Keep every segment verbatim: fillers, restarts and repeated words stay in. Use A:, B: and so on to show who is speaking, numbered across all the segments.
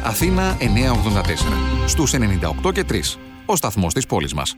A: Αθήνα εννιακόσια ογδόντα τέσσερα. Στους ενενήντα οκτώ και τρία. Ο σταθμός της πόλης μας.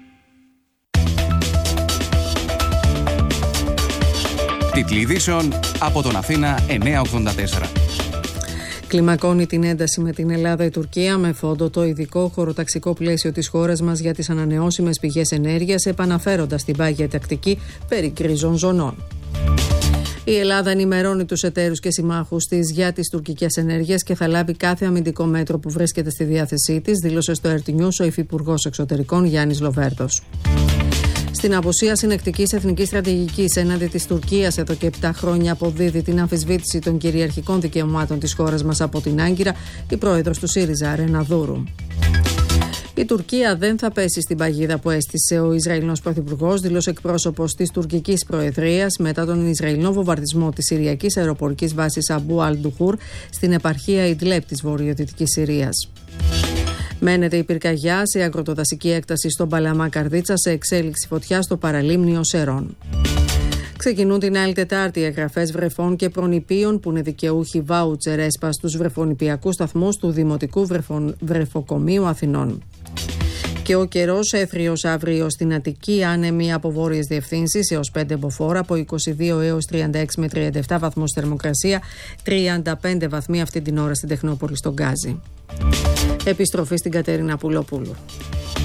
A: Τίτλοι ειδήσεων από τον Αθήνα εννιακόσια ογδόντα τέσσερα.
B: Κλιμακώνει την ένταση με την Ελλάδα η Τουρκία με φόντο το ειδικό χωροταξικό πλαίσιο της χώρας μας για τις ανανεώσιμες πηγές ενέργειας, επαναφέροντας την πάγια τακτική περί κρίζων ζωνών. Η Ελλάδα ενημερώνει τους εταίρους και συμμάχους της για τις τουρκικές ενέργειες και θα λάβει κάθε αμυντικό μέτρο που βρίσκεται στη διάθεσή της, δήλωσε στο Ερτ Νιούς ο Υφυπουργός Εξωτερικών Γιάννης Λοβέρδος. Στην απουσία συνεκτικής εθνικής στρατηγικής έναντι της Τουρκίας εδώ και επτά χρόνια αποδίδει την αμφισβήτηση των κυριαρχικών δικαιωμάτων της χώρας μας από την Άγκυρα η πρόεδρος του ΣΥΡΙΖΑ, Ρένα Δούρου. Η Τουρκία δεν θα πέσει στην παγίδα που έστησε ο Ισραηλινός Πρωθυπουργός, δήλωσε εκπρόσωπος της τουρκικής προεδρίας μετά τον Ισραηλινό βομβαρδισμό της Συριακής αεροπορικής βάσης Αμπού Αλ-Ντουχούρ στην επαρχία Ιντλέπ της βορειοδυτικής Συρίας. Μένεται η πυρκαγιά σε αγροτοδασική έκταση στον Παλαμά Καρδίτσα σε εξέλιξη φωτιά στο παραλίμνιο Σερών. Ξεκινούν την άλλη Τετάρτη εγγραφές βρεφών και προνηπίων που είναι δικαιούχοι βάουτσερ ΕΣΠΑ στους βρεφονηπιακούς σταθμούς του Δημοτικού Βρεφο... Βρεφοκομείου Αθηνών. Και ο καιρός έθριος αύριο στην Αττική, άνεμοι από βόρειες διευθύνσεις έως πέντε μποφόρ, από είκοσι δύο έως τριάντα έξι με τριάντα επτά βαθμούς θερμοκρασία, τριάντα πέντε βαθμοί αυτή την ώρα στην Τεχνόπολη στον Γκάζι. Επιστροφή στην Κατερίνα Πουλοπούλου.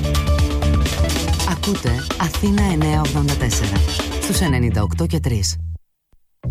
C: Ακούτε Αθήνα εννιακόσια ογδόντα τέσσερα στους ενενήντα οκτώ και τρία.